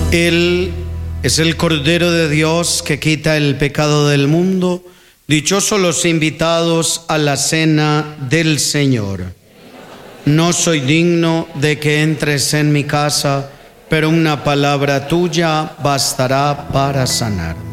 Él es el Cordero de Dios que quita el pecado del mundo. Dichosos los invitados a la cena del Señor. No soy digno de que entres en mi casa, pero una palabra tuya bastará para sanar.